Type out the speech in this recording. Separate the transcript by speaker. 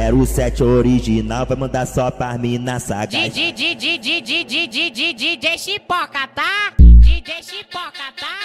Speaker 1: 07 original vai mandar só pra mina sagaz.
Speaker 2: DJ Chipoca, tá? DJ Chipoca, tá?